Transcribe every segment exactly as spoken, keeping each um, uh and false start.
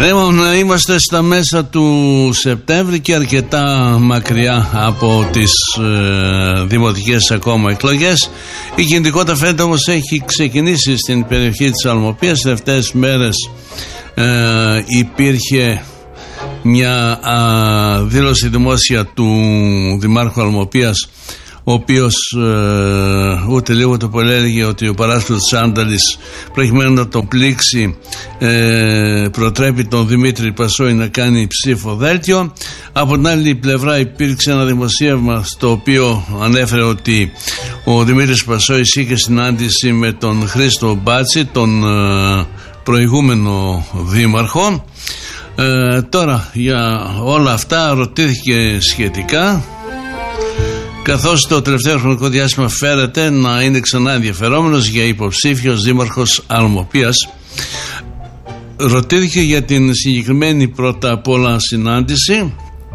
Λοιπόν, είμαστε στα μέσα του Σεπτέμβρη και αρκετά μακριά από τις ε, δημοτικές ακόμα εκλογές. Η κινητικότητα φαίνεται όμως έχει ξεκινήσει στην περιοχή της Αλμοπίας. Τις τελευταίες μέρες ε, υπήρχε μια α, δήλωση δημόσια του Δημάρχου Αλμοπίας, ο οποίος ε, ούτε λίγο το πολύ έλεγε ότι ο Παράσχος Τσάνταλης, προκειμένου να τον πλήξει, ε, προτρέπει τον Δημήτρη Πασόη να κάνει ψηφοδέλτιο. Από την άλλη πλευρά υπήρξε ένα δημοσίευμα στο οποίο ανέφερε ότι ο Δημήτρης Πασόης είχε συνάντηση με τον Χρήστο Μπάτση, τον ε, προηγούμενο δήμαρχο. Ε, τώρα για όλα αυτά ρωτήθηκε σχετικά, καθώς το τελευταίο χρονικό διάστημα φέρεται να είναι ξανά ενδιαφερόμενος για υποψήφιος δήμαρχος Αλμοπίας. Ρωτήθηκε για την συγκεκριμένη πρώτα απ' όλα συνάντηση.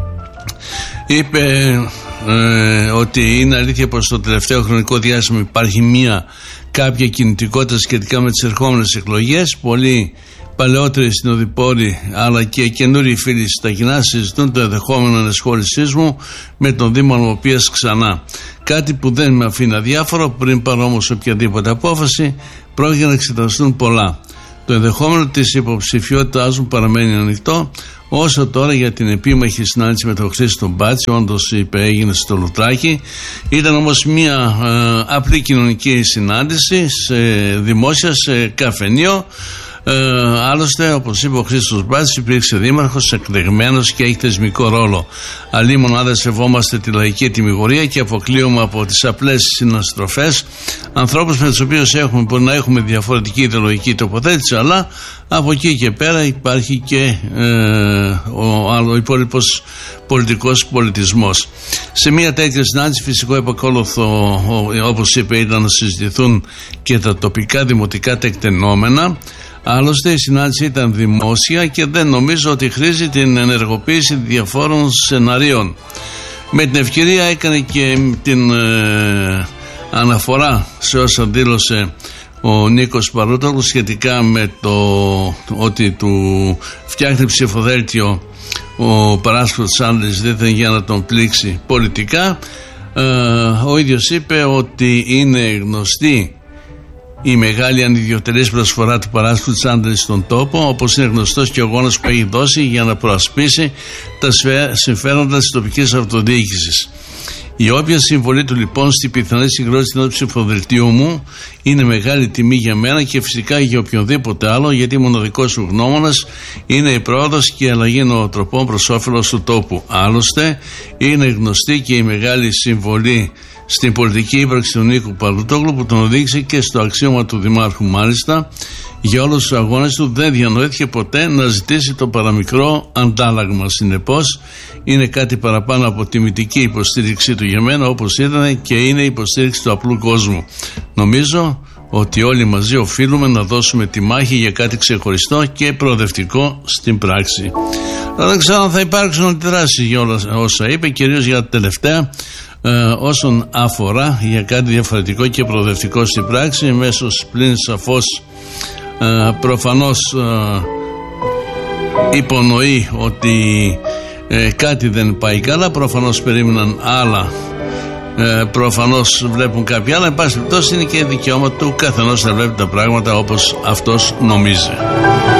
Είπε ε, ότι είναι αλήθεια πως το τελευταίο χρονικό διάστημα υπάρχει μια κάποια κινητικότητα σχετικά με τις ερχόμενες εκλογές. Πολλοί παλαιότεροι συνοδοιπόροι αλλά και καινούριοι φίλοι στα κοινά συζητούν το ενδεχόμενο ενασχόλησής μου με τον Δήμο Αλμοπίας ξανά. Κάτι που δεν με αφήνει αδιάφορο. Πριν πάρω όμως οποιαδήποτε απόφαση, πρόκειται να εξεταστούν πολλά. Το ενδεχόμενο της υποψηφιότητάς μου παραμένει ανοιχτό. Όσο τώρα για την επίμαχη συνάντηση με τον Χρήστο Μπάτση, όντως είπε έγινε στο Λουτράκι. Ήταν όμως μια ε, απλή κοινωνική συνάντηση σε δημόσια, σε καφενείο. Ε, άλλωστε, όπως είπε ο Χρήστος Μπάτσης, υπήρξε δήμαρχος, εκλεγμένος και έχει θεσμικό ρόλο. Αλλή μονάδα σεβόμαστε τη λαϊκή τιμιγορία και αποκλείουμε από τις απλές συναστροφές ανθρώπους με τους οποίους έχουμε, μπορεί να έχουμε διαφορετική ιδεολογική τοποθέτηση, αλλά από εκεί και πέρα υπάρχει και ε, ο, ο υπόλοιπος πολιτικός πολιτισμός. Σε μια τέτοια συνάντηση φυσικό επακόλουθο, όπως είπε, ήταν να συζητηθούν και τα τοπικά δημοτικά τεκτενόμενα. Άλλωστε η συνάντηση ήταν δημόσια και δεν νομίζω ότι χρήζει την ενεργοποίηση διαφόρων σεναρίων. Με την ευκαιρία έκανε και την ε, αναφορά σε όσα δήλωσε ο Νίκος Παρούτογλου σχετικά με το ότι του φτιάχνει ψηφοδέλτιο ο Παράσχος Τσάνταλης δίθεν για να τον πλήξει πολιτικά. Ε, ο ίδιος είπε ότι είναι γνωστή η μεγάλη ανιδιοτελής προσφορά του Παράσχου Τσάνταλη στον τόπο, όπως είναι γνωστός και ο αγώνας που έχει δώσει για να προασπίσει τα συμφέροντα της τοπικής αυτοδιοίκησης. Η όποια συμβολή του λοιπόν στην πιθανή συγκρότηση ενός ψηφοδελτίου μου είναι μεγάλη τιμή για μένα και φυσικά για οποιονδήποτε άλλο, γιατί μοναδικός σου γνώμονας είναι η πρόοδος και η αλλαγή νοοτροπών προς όφελος του τόπου. Άλλωστε είναι γνωστή και η μεγάλη συμβολή στην πολιτική ύπαρξη του Νίκου Παρούτογλου που τον οδήγησε και στο αξίωμα του Δημάρχου. Μάλιστα, για όλους τους αγώνες του δεν διανοήθηκε ποτέ να ζητήσει το παραμικρό αντάλλαγμα. Συνεπώς, είναι κάτι παραπάνω από τιμητική υποστήριξή του για μένα, όπως ήταν και είναι η υποστήριξη του απλού κόσμου. Νομίζω ότι όλοι μαζί οφείλουμε να δώσουμε τη μάχη για κάτι ξεχωριστό και προοδευτικό στην πράξη. Δεν ξέρω αν θα υπάρξουν αντιδράσεις για όλα όσα είπε, κυρίως για τα τελευταία. Ε, όσον αφορά για κάτι διαφορετικό και προοδευτικό στην πράξη, μέσω πλην σαφώς ε, προφανώς ε, υπονοεί ότι ε, κάτι δεν πάει καλά. Προφανώς περίμεναν άλλα, ε, προφανώς βλέπουν κάποια άλλα. Εν πάση περιπτώσει είναι και δικαίωμα του καθενός να βλέπει τα πράγματα όπως αυτός νομίζει.